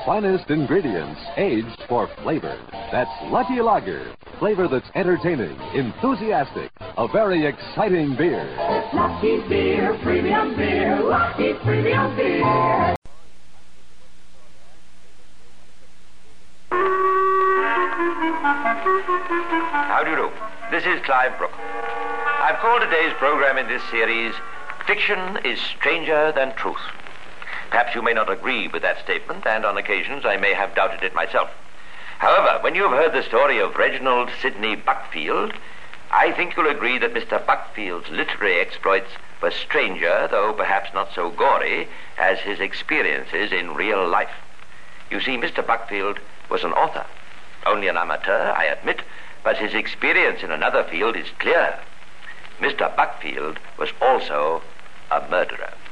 finest ingredients aged for flavor. That's Lucky Lager. Flavor that's entertaining, enthusiastic, a very exciting beer. Lucky Beer, premium beer, Lucky premium beer. How do you do? This is Clive Brooke. I've called today's program in this series, Fiction is Stranger Than Truth. Perhaps you may not agree with that statement, and on occasions I may have doubted it myself. However, when you have heard the story of Reginald Sidney Buckfield, I think you'll agree that Mr. Buckfield's literary exploits were stranger, though perhaps not so gory, as his experiences in real life. You see, Mr. Buckfield was an author. Only an amateur, I admit, but his experience in another field is clear. Mr. Buckfield was also a murderer.